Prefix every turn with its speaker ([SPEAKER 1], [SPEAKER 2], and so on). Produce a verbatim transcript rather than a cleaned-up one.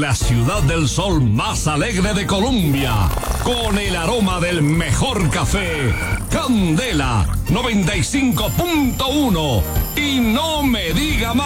[SPEAKER 1] la ciudad del sol más alegre de Colombia, con el aroma del mejor café, Candela noventa y cinco punto uno. Y no me diga más.